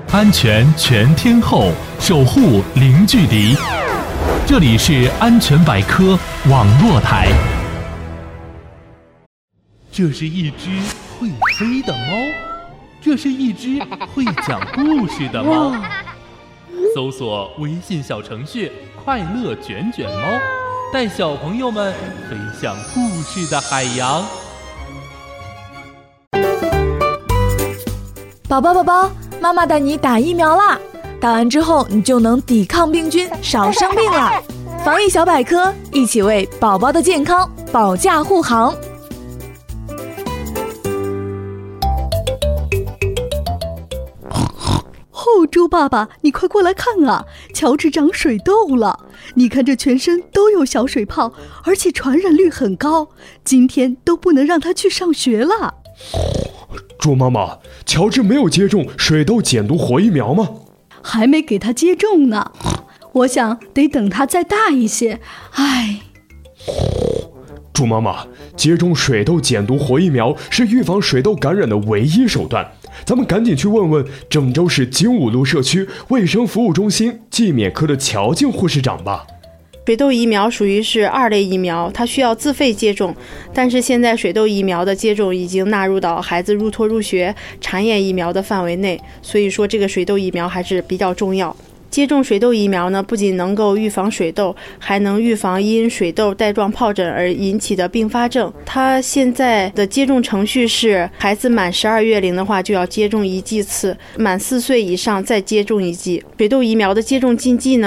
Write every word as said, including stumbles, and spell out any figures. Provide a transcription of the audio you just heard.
安全全天候，守护零距离。这里是安全百科网络台。这是一只会飞的猫，这是一只会讲故事的猫。搜索微信小程序快乐卷卷猫，带小朋友们飞向故事的海洋。 宝宝宝宝，妈妈带你打疫苗啦！打完之后，你就能抵抗病菌，少生病了。防疫小百科，一起为宝宝的健康保驾护航。 哦，猪爸爸，你快过来看啊！乔治长水痘了，你看这全身都有小水泡，而且传染率很高，今天都不能让他去上学了。 猪妈妈，乔治没有接种水痘减毒活疫苗吗？ 还没给他接种呢，我想得等他再大一些。唉， 猪妈妈，接种水痘减毒活疫苗是预防水痘感染的唯一手段，咱们赶紧去问问郑州市金武路社区卫生服务中心季免科的乔静护士长吧。 水痘疫苗属于是二类疫苗，它需要自费接种，但是现在水痘疫苗的接种已经纳入到孩子入托入学、肠炎疫苗的范围内，所以说这个水痘疫苗还是比较重要。接种水痘疫苗呢，不仅能够预防水痘，还能预防因水痘带状疱疹而引起的并发症。它现在的接种程序是，孩子满十二月龄的话就要接种一剂次，满四岁以上再接种一剂。水痘疫苗的接种禁忌呢，